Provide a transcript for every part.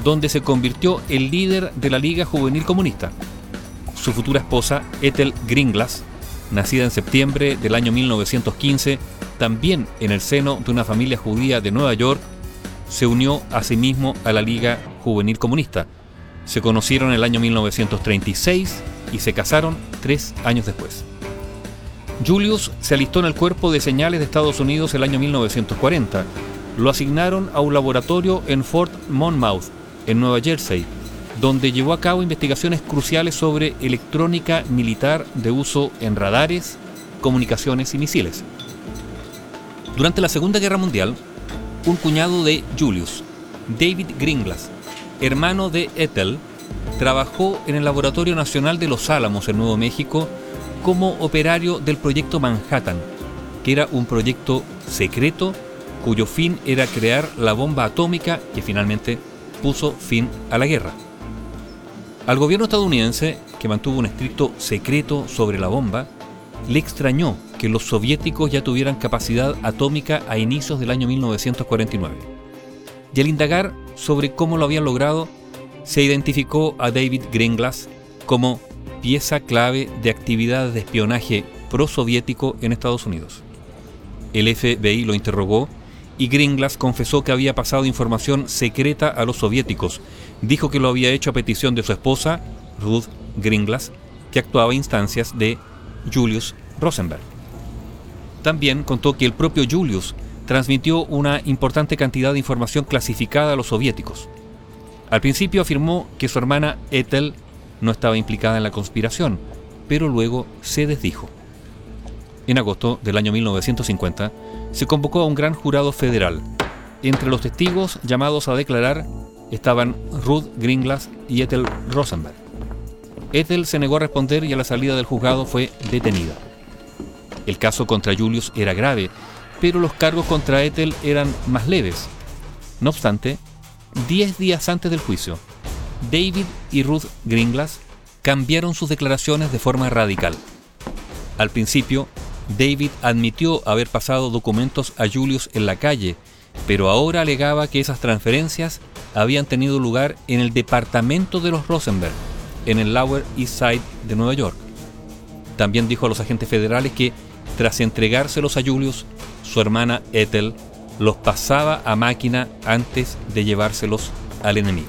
donde se convirtió en líder de la Liga Juvenil Comunista. Su futura esposa, Ethel Greenglass, nacida en septiembre del año 1915, también en el seno de una familia judía de Nueva York, se unió asimismo a la Liga Juvenil Comunista. Se conocieron en el año 1936 y se casaron 3 años después. Julius se alistó en el Cuerpo de Señales de Estados Unidos el año 1940. Lo asignaron a un laboratorio en Fort Monmouth, en Nueva Jersey, donde llevó a cabo investigaciones cruciales sobre electrónica militar de uso en radares, comunicaciones y misiles. Durante la Segunda Guerra Mundial, un cuñado de Julius, David Greenglass, hermano de Ethel, trabajó en el Laboratorio Nacional de Los Álamos en Nuevo México como operario del Proyecto Manhattan, que era un proyecto secreto cuyo fin era crear la bomba atómica que finalmente puso fin a la guerra. Al gobierno estadounidense, que mantuvo un estricto secreto sobre la bomba, le extrañó que los soviéticos ya tuvieran capacidad atómica a inicios del año 1949. Y al indagar sobre cómo lo habían logrado, se identificó a David Greenglass como pieza clave de actividades de espionaje prosoviético en Estados Unidos. El FBI lo interrogó y Greenglass confesó que había pasado información secreta a los soviéticos. Dijo que lo había hecho a petición de su esposa, Ruth Greenglass, que actuaba a instancias de Julius Rosenberg. También contó que el propio Julius transmitió una importante cantidad de información clasificada a los soviéticos. Al principio afirmó que su hermana Ethel no estaba implicada en la conspiración, pero luego se desdijo. En agosto del año 1950 se convocó a un gran jurado federal. Entre los testigos llamados a declarar estaban Ruth Greenglass y Ethel Rosenberg. Ethel se negó a responder y a la salida del juzgado fue detenida. El caso contra Julius era grave, pero los cargos contra Ethel eran más leves. No obstante, 10 días antes del juicio, David y Ruth Greenglass cambiaron sus declaraciones de forma radical. Al principio, David admitió haber pasado documentos a Julius en la calle, pero ahora alegaba que esas transferencias habían tenido lugar en el departamento de los Rosenberg, en el Lower East Side de Nueva York. También dijo a los agentes federales que, tras entregárselos a Julius, su hermana Ethel los pasaba a máquina antes de llevárselos al enemigo.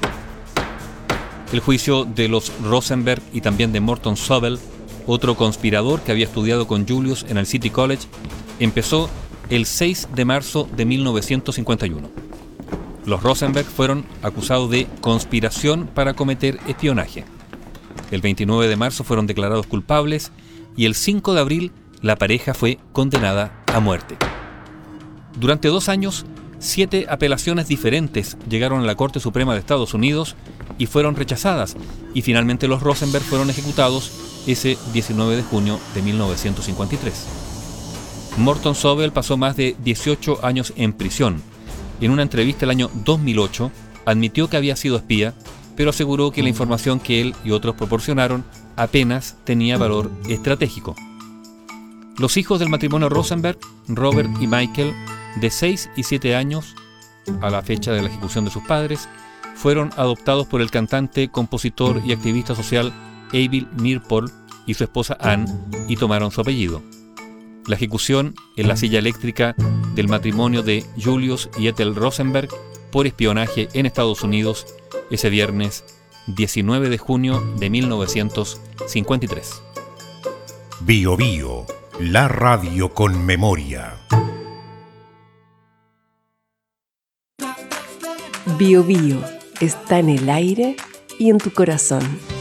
El juicio de los Rosenberg y también de Morton Sobel, otro conspirador que había estudiado con Julius en el City College, empezó el 6 de marzo de 1951. Los Rosenberg fueron acusados de conspiración para cometer espionaje. El 29 de marzo fueron declarados culpables y el 5 de abril la pareja fue condenada a muerte. Durante 2 años, 7 apelaciones diferentes llegaron a la Corte Suprema de Estados Unidos y fueron rechazadas, y finalmente los Rosenberg fueron ejecutados ese 19 de junio de 1953. Morton Sobel pasó más de 18 años en prisión. En una entrevista el año 2008 admitió que había sido espía, pero aseguró que la información que él y otros proporcionaron apenas tenía valor estratégico. Los hijos del matrimonio Rosenberg, Robert y Michael, de 6 y 7 años, a la fecha de la ejecución de sus padres, fueron adoptados por el cantante, compositor y activista social Abel Meeropol y su esposa Ann, y tomaron su apellido. La ejecución en la silla eléctrica del matrimonio de Julius y Ethel Rosenberg por espionaje en Estados Unidos ese viernes 19 de junio de 1953. Bio Bio, la radio con memoria. Bio Bio está en el aire y en tu corazón.